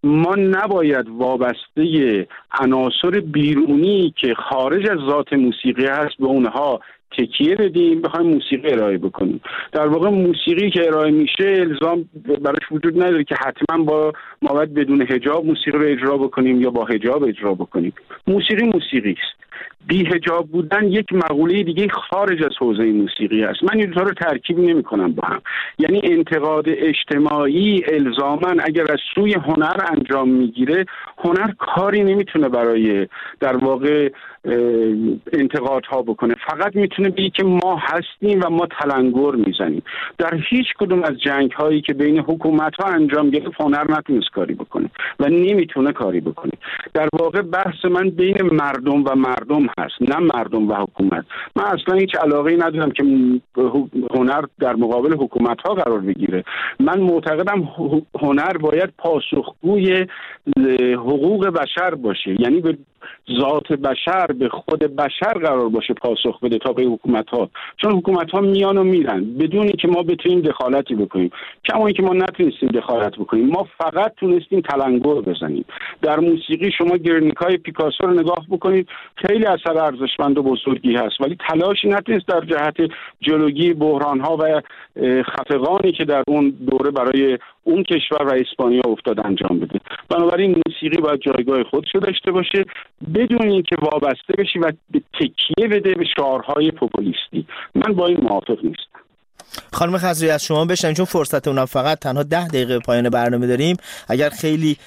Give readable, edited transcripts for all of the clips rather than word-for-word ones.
ما نباید وابسته عناصر بیرونی که خارج از ذات موسیقی هست به اونها تکیه بدیم بخوایم موسیقی ارائه بکنیم. در واقع موسیقی که ارائه میشه الزام براش وجود نداره که حتما ما باید بدون حجاب موسیقی رو اجرا بکنیم یا با حجاب اجرا بکنیم. موسیقی است. بی حجاب بودن یک مقوله دیگه خارج از حوزه موسیقی است. من این دو رو ترکیب نمی‌کنم با هم. یعنی انتقاد اجتماعی الزاماً اگر از سوی هنر انجام میگیره، هنر کاری نمیتونه برای در واقع انتقادها بکنه. فقط میتونه بگه که ما هستیم و ما تلنگر میزنیم. در هیچ کدوم از جنگ هایی که بین حکومت ها انجام گرفت هنر نتونست کاری بکنه و نمیتونه کاری بکنه. در واقع بحث من بین مردم و مردم هست، نه مردم و حکومت. من اصلا هیچ علاقه‌ای ندارم که هنر در مقابل حکومت ها قرار بگیره. من معتقدم هنر باید پاسخگوی حقوق بشر باشه، یعنی به ذات بشر، به خود بشر قرار باشه پاسخ بده تا به حکومت ها. چون حکومت ها میان و میرن بدون اینکه ما بتونیم دخالتی بکنیم. کما اینکه ما نتونستیم دخالت بکنیم، ما فقط تونستیم تلنگر بزنیم. در موسیقی شما گرنیکای پیکاسو رو نگاه بکنید، خیلی اثر ارزشمند و بزرگی هست، ولی تلاشی نتونست در جهت جلوگیری بحران ها و خفقانی که در اون دوره برای اون کشور و اسپانیا افتاد انجام بده. بنابراین موسیقی باید جایگاه خودش رو داشته باشه بدون اینکه وابسته بشی و تکیه بده به شعارهای پوپولیستی. من با این موافق نیستم. خانم خضری از شما بشنویم، چون فرصت اونم فقط تنها 10 دقیقه پایان برنامه داریم. اگر خیلی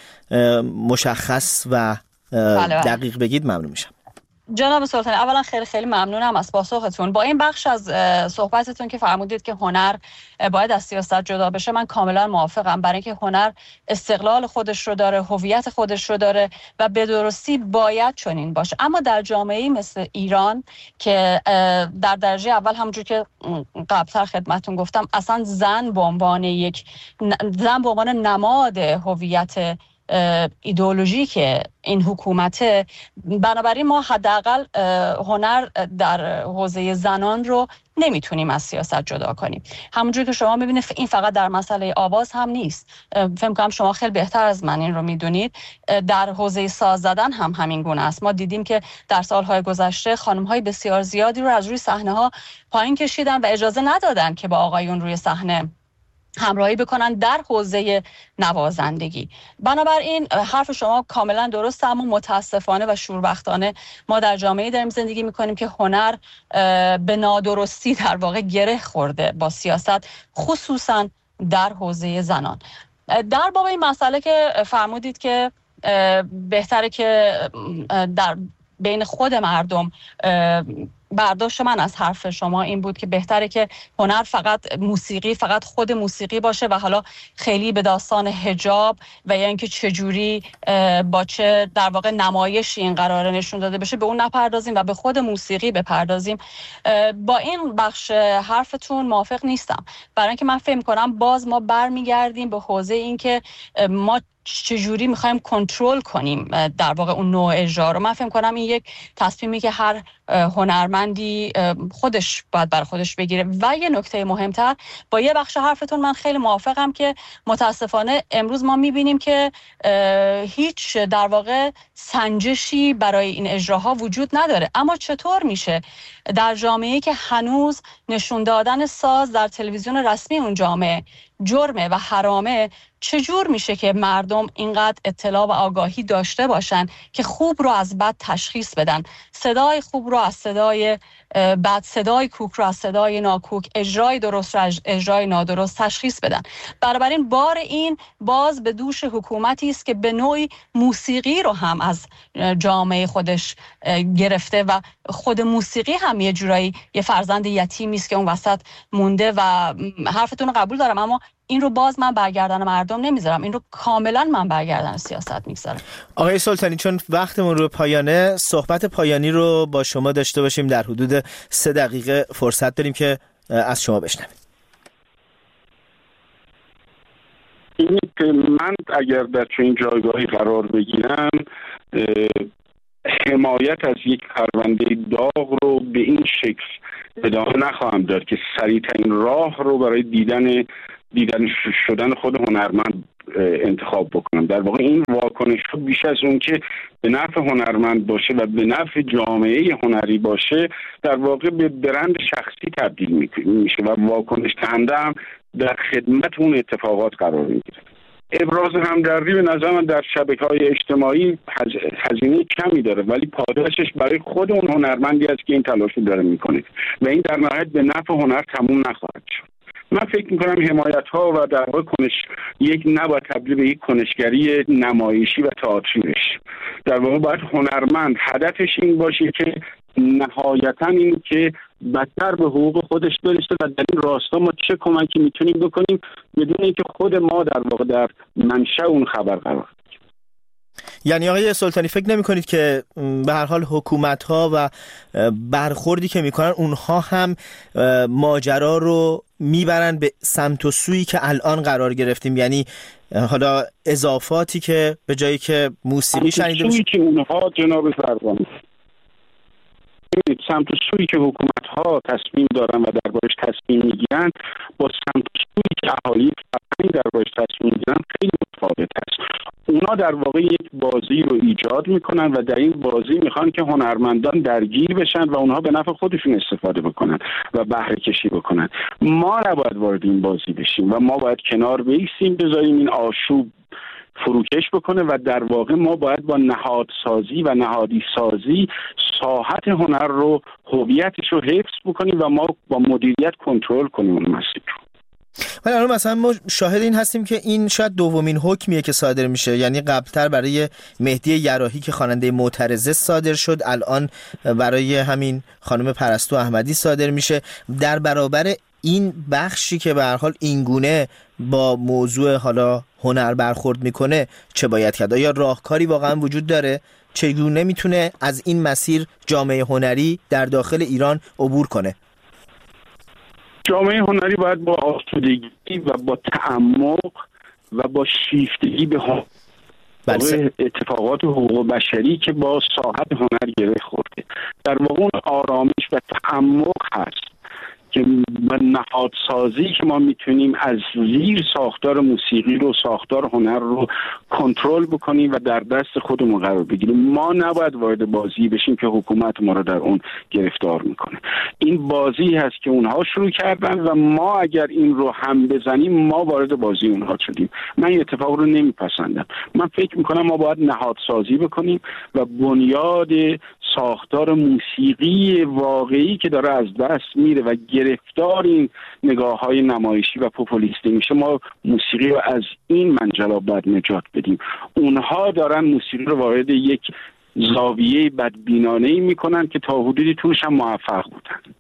مشخص و دقیق بگید ممنون میشم. جناب سلطانی، اولا خیلی خیلی ممنونم از پاسختون. با این بخش از صحبتتون که فرمودید که هنر باید از سیاست جدا بشه، من کاملا موافقم، برای اینکه هنر استقلال خودش رو داره، هویت خودش رو داره و به درستی باید چنین باشه. اما در جامعه‌ای مثل ایران که در درجه اول همونجور که قبلتر خدمتتون گفتم اصلا زن به عنوان نماد هویت ایدئولوژیک این حکومته، بنابراین ما حداقل هنر در حوزه زنان رو نمیتونیم از سیاست جدا کنیم. همونجور که شما میبینید این فقط در مسئله آواز هم نیست، فکر کنم شما خیلی بهتر از من این رو میدونید، در حوزه ساز زدن هم همین گونه است. ما دیدیم که در سالهای گذشته خانم‌های بسیار زیادی رو از روی صحنه‌ها پایین کشیدن و اجازه ندادن که با آقایون روی صحنه همراهی بکنن در حوزه نوازندگی. بنابراین حرف شما کاملا درسته، اما متاسفانه و شوربختانه ما در جامعه‌ای داریم زندگی میکنیم که هنر به نادرستی در واقع گره خورده با سیاست، خصوصا در حوزه زنان. در باب این مسئله که فرمودید که بهتره که در بین خود مردم، برداشت من از حرف شما این بود که بهتره که هنر فقط خود موسیقی باشه و حالا خیلی به داستان حجاب و یا اینکه چجوری با چه در واقع نمایشی این قراره نشون داده بشه به اون نپردازیم و به خود موسیقی بپردازیم. با این بخش حرفتون موافق نیستم، برای اینکه من فکر می‌کنم باز ما برمیگردیم به حوزه این که ما چجوری میخوایم کنترل کنیم در واقع اون نوع اجرا رو. من فکر کنم این یک تصمیمی که هر هنرمندی خودش باید بر خودش بگیره. و یه نکته مهمتر، با یه بخش حرفتون من خیلی موافقم که متاسفانه امروز ما میبینیم که هیچ در واقع سنجشی برای این اجراها وجود نداره. اما چطور میشه در جامعه‌ای که هنوز نشون دادن ساز در تلویزیون رسمی اون جامعه جرمه و حرامه، چجور میشه که مردم اینقدر اطلاع و آگاهی داشته باشن که خوب رو از بد تشخیص بدن، صدای خوب رو از صدای بد، صدای کوک رو از صدای ناکوک، اجرای درست رو از اجرای نادرست تشخیص بدن؟ بنابراین بار این باز به دوش حکومتی است که به نوعی موسیقی رو هم از جامعه خودش گرفته و خود موسیقی هم یه جورایی یه فرزند یتیمی است که اون وسط مونده. و حرفتون رو قبول دارم، اما این رو باز من برگردن مردم نمیذارم، این رو کاملا من برگردن سیاست میذارم. آقای سلطانی، چون وقتمون رو پایانه، صحبت پایانی رو با شما داشته باشیم. در حدود 3 دقیقه فرصت داریم که از شما بشنویم. اینه که من اگر در چنین جایگاهی قرار بگیرم، حمایت از یک پرونده داغ رو به این شکل ادامه نخواهم داد که سریع‌ترین راه رو برای دیدن شدن خود هنرمند انتخاب بکنم. در واقع این واکنش ها بیش از اون که به نفع هنرمند باشه و به نفع جامعه هنری باشه در واقع به برند شخصی تبدیل میشه و واکنش دهنده هم در خدمت اون اتفاقات قرار میگیره. ابراز همدردی به نظر من در شبکه‌های اجتماعی هزینه کمی داره، ولی پاداشش برای خود اون هنرمندی است که این تلاش رو داره میکنه و این در نهایت به نفع هنر تموم نخواهد شد. من فکر میکنم حمایت‌ها و در واقع یک نباید تبدیل به یک کنشگری نمایشی و تئاتری بشه. در واقع باید هنرمند هدفش این باشه که نهایتاً این که بدتر به حقوق خودش برسه و در این راستا ما چه کمکی میتونیم بکنیم بدون اینکه خود ما در واقع در منشأ اون خبر قرار بگیریم. یعنی آقای سلطانی فکر نمی کنید که به هر حال حکومت‌ها و برخوردی که میکنن اونها هم ماجرا رو میبرن به سمت و سویی که الان قرار گرفتیم؟ یعنی حالا اضافاتی که به جایی که موسیقی شنیده بشه که اونها جناب فرزانه سمت و سویی که حکومت‌ها تصمیم دارن و دربارش تصمیم میگیرن با سمت و سویی که اهالی فرهنگ دربارش تصمیم میگیرن خیلی متفاوت است. اونا در واقع یک بازی رو ایجاد میکنن و در این بازی میخوان که هنرمندان درگیر بشن و اونها به نفع خودشون استفاده بکنن و بهره کشی بکنن. ما نباید وارد این بازی بشیم و ما باید کنار بایستیم، بذاریم این آشوب فروکش بکنه و در واقع ما باید با نهادسازی و نهادی سازی ساحت هنر رو، هویتش رو حفظ بکنیم و ما با مدیریت کنترل کنیم اون مسیر رو. ولی الان مثلا ما شاهد این هستیم که این شاید دومین حکمیه که صادر میشه، یعنی قبلتر برای مهدی یراحی که خواننده معترضه صادر شد، الان برای همین خانم پرستو احمدی صادر میشه. در برابر این بخشی که به هر حال اینگونه با موضوع حالا هنر برخورد میکنه چه باید کرد؟ آیا راهکاری واقعا وجود داره؟ چگونه میتونه از این مسیر جامعه هنری در داخل ایران عبور کنه؟ جامعه هنری باید با آسودگی و با تعمق و با شیفتگی به اتفاقات حقوق بشری که با ساحت هنر گره خورده در واقع اون آرامش و تعمق هست که نهادسازی که ما میتونیم از زیر ساختار موسیقی رو، ساختار هنر رو کنترل بکنیم و در دست خودمون قرار بگیریم. ما نباید وارد بازی بشیم که حکومت ما رو در اون گرفتار میکنه. این بازی هست که اونها شروع کردن و ما اگر این رو هم بزنیم ما وارد بازی اونها شدیم. من این اتفاق رو نمیپسندم. من فکر میکنم ما باید نهادسازی بکنیم و بنیاد ساختار موسیقی واقعی که داره از دست میره و گرفتار این نگاه‌های نمایشی و پوپولیستی میشه، ما موسیقی رو از این منجلاب باید نجات بدیم. اونها دارن موسیقی رو وارد یک زاویه بدبینانه‌ای میکنن که تا حدودی توش هم موفق بودن.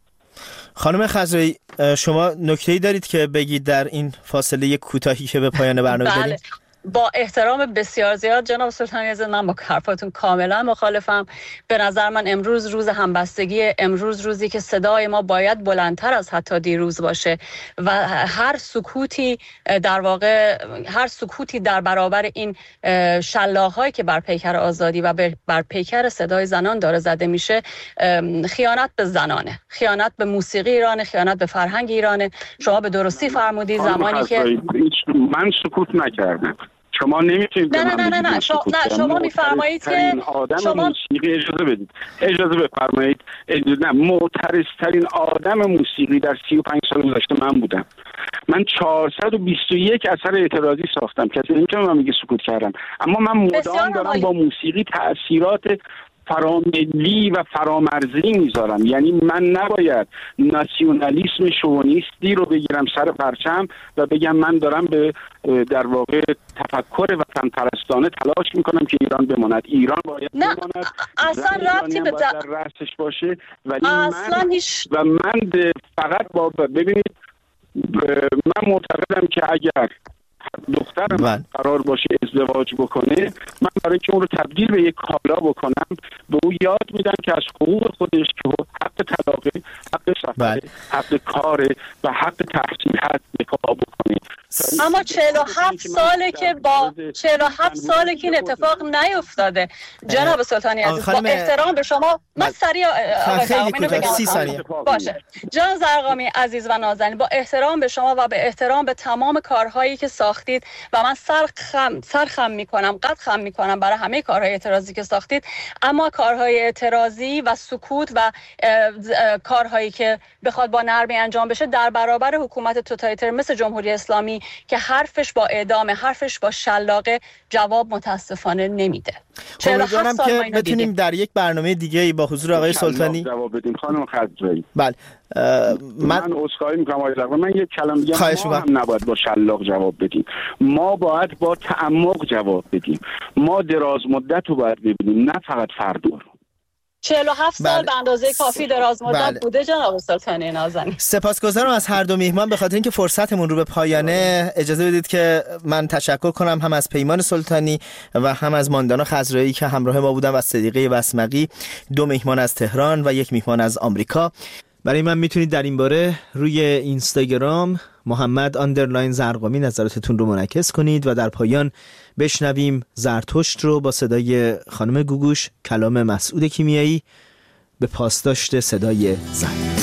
خانم خضرایی، شما نکته‌ای دارید که بگید در این فاصله کوتاهی که به پایان برنامه داریم؟ با احترام بسیار زیاد جناب سلطانی عزیز، من با حرفاتون کاملا مخالفم. به نظر من امروز روز همبستگی، امروز روزی که صدای ما باید بلندتر از حتی دیروز باشه و هر سکوتی در واقع در برابر این شلاق‌هایی که بر پیکر آزادی و بر پیکر صدای زنان داره زده میشه خیانت به زنانه، خیانت به موسیقی ایران، خیانت به فرهنگ ایرانه. شما به درستی فرمودی زمانی که من سکوت نکردم. شما نمیتونید نه شما میفرمایید که شما موسیقی اجازه بفرمایید معترض‌ترین آدم موسیقی در 35 سال گذشته من بودم. من 421 اثر اعتراضی ساختم. کسی نمیتونه من میگه سکوت کردم، اما من مدام دارم با موسیقی تأثیرات فراملی و فرامرزی میذارم. یعنی من نباید ناسیونالیسم شوونیستی رو بگیرم سر پرچم و بگم من دارم به در واقع تفکر وطن پرستانه تلاش میکنم که ایران بماند. ایران باید بماند، اصلا ربطی به در رأسش باشه. ولی من فقط ببینید من معتقدم که اگر دخترم قرار باشه ازدواج بکنه، من برای که اون رو تبدیل به یک کالا بکنم به او یاد میدم که از حقوق خودش که حق طلاق، حق سفر، حق کار و حق تحصیل هست نکاح بکنه. اما 47 ساله که با 47 ساله که این اتفاق نیفتاده. جناب سلطانی عزیز، با احترام به شما، من سریع آقای 30 ثانیه باشه. جناب زرقامی عزیز و نازنین، با احترام به شما و به احترام به تمام کارهایی که ساختید و من سرخم میکنم، قد خم میکنم برای همه کارهای اعتراضی که ساختید، اما کارهای اعتراضی و سکوت و کارهایی که بخواد با نرمی انجام بشه در برابر حکومت توتالیتر مثل جمهوری اسلامی که حرفش با اعدام، حرفش با شلاقه جواب متاسفانه نمیده. امیدوارم که بتونیم در یک برنامه دیگه با حضور آقای سلطانی جواب بدیم. خانم خضری، بله من عذرخواهی میکنم آقای زرقامی، من یک کلمه میگم، ما هم نباید با شلاق جواب بدیم، ما باید با تعمق جواب بدیم، ما دراز مدت رو باید ببینیم، نه فقط فردا. 47 سال به اندازه کافی دراز مدت بوده جناب سلطانی نازنین. سپاسگزارم از هر دو میهمان به خاطر اینکه فرصتمون رو به پایانه. اجازه بدید که من تشکر کنم هم از پیمان سلطانی و هم از ماندانا خضرایی که همراه ما بودن و صدیقه وسمقی، دو میهمان از تهران و یک میهمان از آمریکا. برای من میتونید در این باره روی اینستاگرام محمد_ زرقامی نظراتتون رو منعکس کنید و در پایان بشنویم زرتشت رو با صدای خانم گوگوش، کلام مسعود کیمیایی به پاسداشت صدای زن.